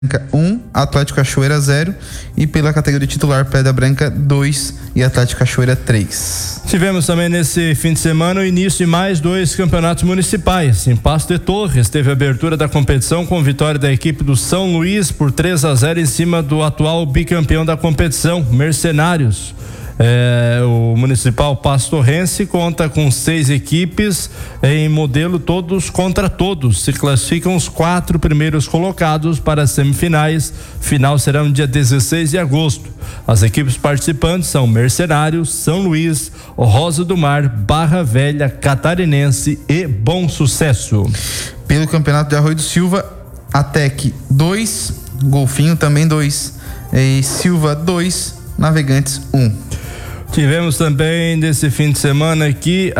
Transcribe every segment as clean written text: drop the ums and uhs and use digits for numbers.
1, Atlético Cachoeira 0 e pela categoria titular Pedra Branca 2 e Atlético Cachoeira 3. Tivemos também nesse fim de semana o início de mais 2 campeonatos municipais. Em Pasto de Torres teve a abertura da competição com vitória da equipe do São Luís por 3-0 em cima do atual bicampeão da competição, Mercenários. O Municipal Pastorrense conta com 6 equipes em modelo todos contra todos. Se classificam os 4 primeiros colocados para as semifinais. Final será no dia 16 de agosto. As equipes participantes são Mercenários, São Luís, Rosa do Mar, Barra Velha, Catarinense e Bom Sucesso. Pelo Campeonato de Arroio do Silva, Atec 2, Golfinho também 2 e Silva 2, Navegantes 1. Tivemos também nesse fim de semana aqui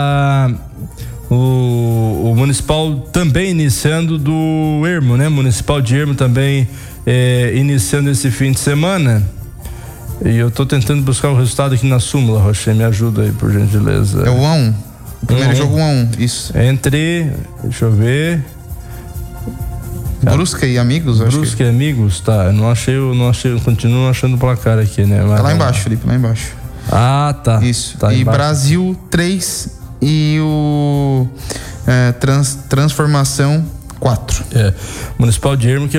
o Municipal também iniciando do Ermo, né? Municipal de Ermo também iniciando esse fim de semana. E eu tô tentando buscar o resultado aqui na súmula, Rocha, me ajuda aí, por gentileza. É o 1-1. O primeiro jogo 1-1, isso. Deixa eu ver. Brusca e Amigos, acho. Brusca e Amigos, tá. Não achei, continuo não achando o placar aqui, né? Mas tá lá embaixo, Felipe, lá embaixo. Ah, tá. Isso. Tá e embaixo. Brasil 3 e o Transformação 4. Municipal de Ermo, que é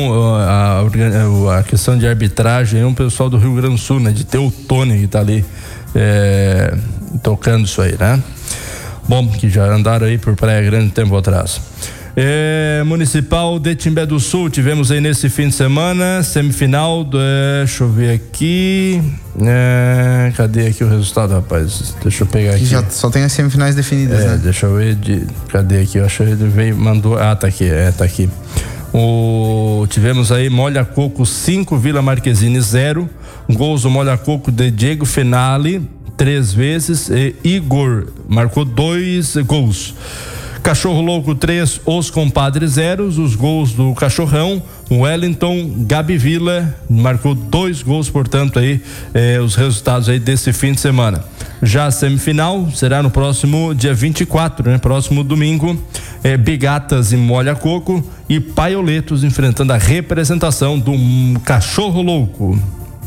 a questão de arbitragem, é um pessoal do Rio Grande do Sul, né? De Teutônia, que tá ali tocando isso aí, né? Bom, que já andaram aí por Praia Grande tempo atrás. Municipal de Timbé do Sul, tivemos aí nesse fim de semana semifinal deixa eu ver aqui, cadê aqui o resultado, rapaz? Deixa eu pegar aqui. Já só tem as semifinais definidas, né? Deixa eu ver, cadê aqui? Eu achei que ele veio, mandou, tá aqui, tá aqui. Tivemos aí Molha Coco 5, Vila Marquezine 0, gols do Molha Coco de Diego Fenali 3 vezes e Igor marcou 2 gols. Cachorro Louco 3, Os Compadres 0, os gols do Cachorrão, Wellington, Gabi Vila marcou 2 gols, portanto aí os resultados aí desse fim de semana. Já a semifinal será no próximo dia 24, né? Próximo domingo, Bigatas e Molha Coco e Paioletos enfrentando a representação do Cachorro Louco.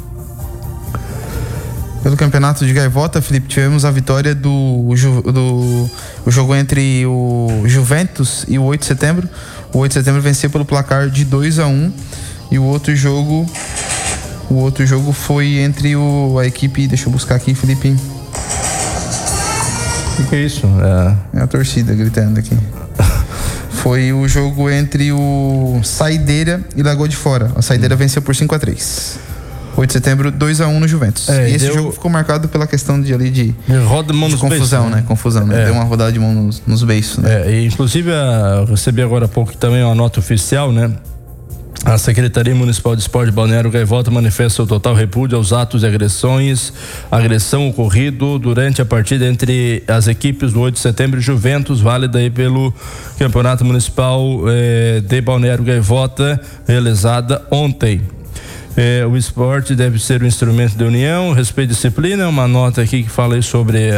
Pelo Campeonato de Gaivota, Felipe, tivemos a vitória do jogo entre o Juventus e o 8 de setembro. O 8 de setembro venceu pelo placar de 2-1 e o outro jogo foi entre a equipe, deixa eu buscar aqui, Felipe. O que é isso? É a torcida gritando aqui. Foi o jogo entre o Saideira e Lagoa de Fora. A Saideira venceu por 5-3. 8 de setembro, 2-1 no Juventus. E esse jogo ficou marcado pela questão de roda de mão nos confusão, beiços, né? Confusão, né? Deu uma rodada de mão nos beiços, né? E inclusive eu recebi agora há pouco também uma nota oficial, né? A Secretaria Municipal de Esporte Balneário Gaivota manifesta o total repúdio aos atos de agressão ocorrido durante a partida entre as equipes do 8 de setembro e Juventus, válida aí pelo Campeonato Municipal de Balneário Gaivota, realizada ontem. O esporte deve ser um instrumento de união, respeito e disciplina, uma nota aqui que fala aí sobre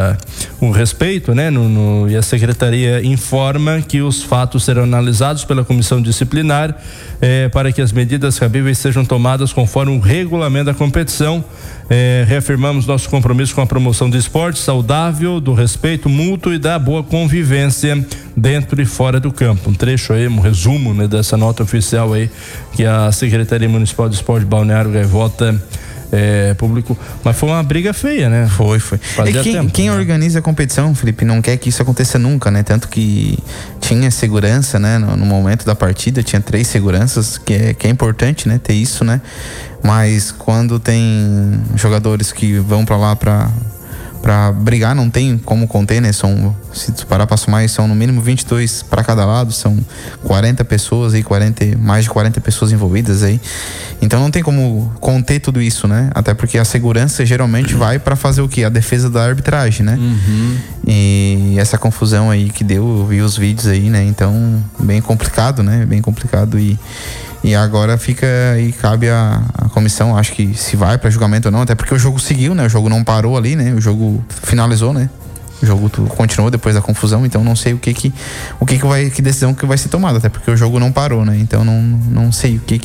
o respeito, né? E a secretaria informa que os fatos serão analisados pela comissão disciplinar para que as medidas cabíveis sejam tomadas conforme o regulamento da competição. Reafirmamos nosso compromisso com a promoção do esporte saudável, do respeito mútuo e da boa convivência dentro e fora do campo. Um trecho aí, um resumo, né, dessa nota oficial aí que a Secretaria Municipal de Esporte Balneário Gaivota publicou. Mas foi uma briga feia, né? Foi. Quem organiza a competição, Felipe, não quer que isso aconteça nunca, né? Tanto que tinha segurança, né? No momento da partida tinha 3 seguranças, que é importante, né? Ter isso, né? Mas quando tem jogadores que vão pra lá pra brigar, não tem como conter, né? Se tu parar pra somar, são no mínimo 22 para cada lado, são 40 pessoas aí, mais de 40 pessoas envolvidas aí. Então não tem como conter tudo isso, né? Até porque a segurança geralmente vai pra fazer o quê? A defesa da arbitragem, né? Uhum. E essa confusão aí que deu, eu vi os vídeos aí, né? Então, bem complicado, né? Bem complicado e agora fica e cabe a comissão, acho que se vai para julgamento ou não, até porque o jogo seguiu, né? O jogo não parou ali, né? O jogo finalizou, né? O jogo continuou depois da confusão, então não sei que decisão que vai ser tomada, até porque o jogo não parou, né? Então não sei o que